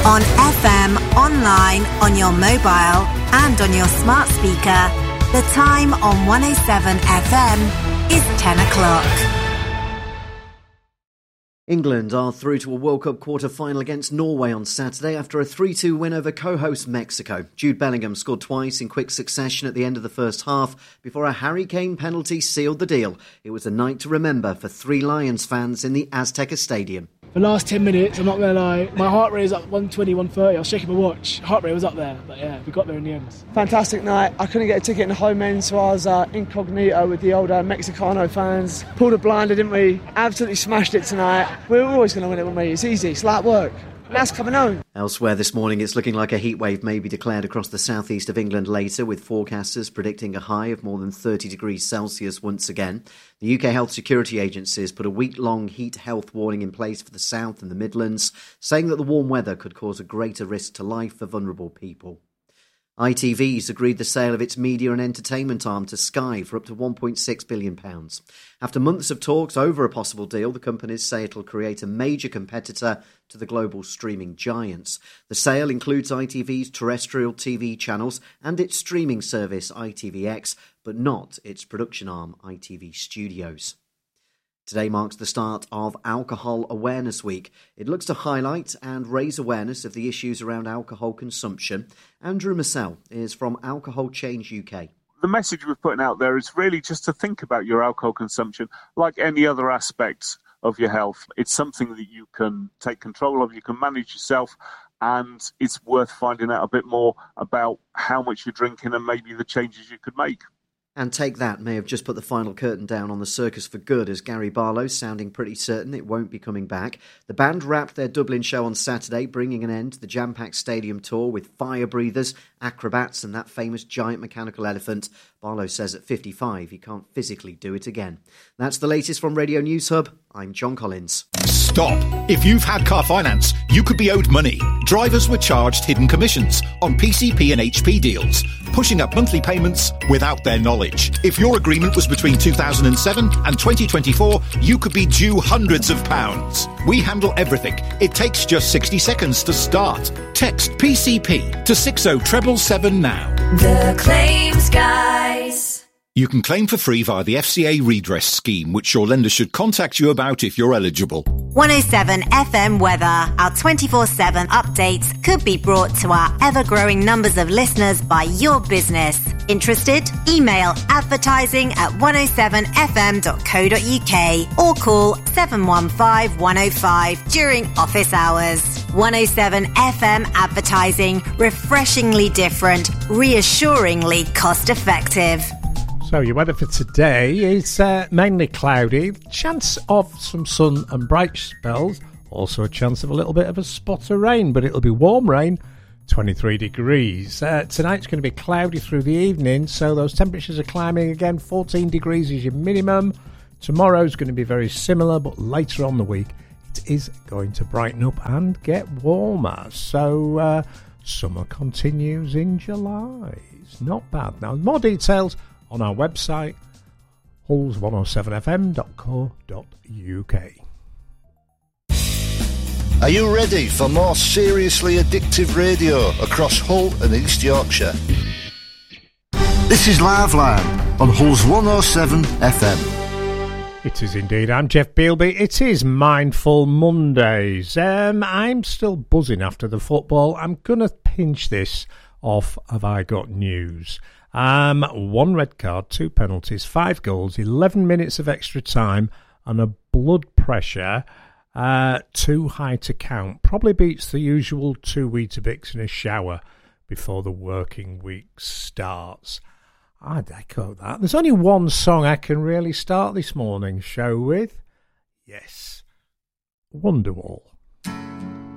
On FM, online, on your mobile and on your smart speaker. The time on 107 FM is 10 o'clock. England are through to a World Cup quarter-final against Norway on Saturday after a 3-2 win over co-host Mexico. Jude Bellingham scored twice in quick succession at the end of the first half before a Harry Kane penalty sealed the deal. It was a night to remember for three Lions fans in the Azteca Stadium. The last 10 minutes, I'm not going to lie, my heart rate is up 120, 130. I was checking my watch. Heart rate was up there, but yeah, we got there in the end. Fantastic night. I couldn't get a ticket in the home end, so I was incognito with the older Mexicano fans. Pulled a blinder, didn't we? Absolutely smashed it tonight. We're always going to win it with me. It's easy. It's light work. That's coming home. Elsewhere this morning, it's looking like a heatwave may be declared across the southeast of England later, with forecasters predicting a high of more than 30 degrees Celsius once again. The UK Health Security Agency has put a week-long heat health warning in place for the south and the Midlands, saying that the warm weather could cause a greater risk to life for vulnerable people. ITV's agreed the sale of its media and entertainment arm to Sky for up to £1.6 billion. After months of talks over a possible deal, the companies say it'll create a major competitor to the global streaming giants. The sale includes ITV's terrestrial TV channels and its streaming service ITVX, but not its production arm ITV Studios. Today marks the start of Alcohol Awareness Week. It looks to highlight and raise awareness of the issues around alcohol consumption. Andrew Massell is from Alcohol Change UK. The message we're putting out there is really just to think about your alcohol consumption like any other aspects of your health. It's something that you can take control of, you can manage yourself, and it's worth finding out a bit more about how much you're drinking and maybe the changes you could make. And Take That may have just put the final curtain down on the circus for good, as Gary Barlow's sounding pretty certain it won't be coming back. The band wrapped their Dublin show on Saturday, bringing an end to the jam-packed stadium tour with fire breathers, acrobats and that famous giant mechanical elephant. Barlow says at 55 he can't physically do it again. That's the latest from Radio News Hub. I'm John Collins. Stop. If you've had car finance, you could be owed money. Drivers were charged hidden commissions on PCP and HP deals, pushing up monthly payments without their knowledge. If your agreement was between 2007 and 2024, you could be due hundreds of pounds. We handle everything. It takes just 60 seconds to start. Text PCP to 60777 now. The Claims Guys. You can claim for free via the FCA redress scheme, which your lender should contact you about if you're eligible. 107 FM weather. Our 24/7 updates could be brought to our ever-growing numbers of listeners by your business. Interested? Email advertising@107fm.co.uk or call 715 105 during office hours. 107 FM advertising. Refreshingly different, reassuringly cost-effective. So your weather for today is mainly cloudy, chance of some sun and bright spells, also a chance of a little bit of a spot of rain, but it'll be warm rain, 23 degrees. Tonight's going to be cloudy through the evening, so those temperatures are climbing again. 14 degrees is your minimum. Tomorrow's going to be very similar, but later on the week it is going to brighten up and get warmer. So summer continues in July. It's not bad. Now, more details on our website, huls107fm.co.uk. Are you ready for more seriously addictive radio across Hull and East Yorkshire? This is Live Line on Hull's 107 FM. It is indeed. I'm Jeff Bealby. It is Mindful Mondays. I'm still buzzing after the football. I'm going to pinch this off Have I Got News. 1 red card, 2 penalties, 5 goals, 11 minutes of extra time, and a blood pressure too high to count. Probably beats the usual 2 Weetabix in a shower before the working week starts. I'd echo that. There's only one song I can really start this morning's show with. Yes, Wonderwall.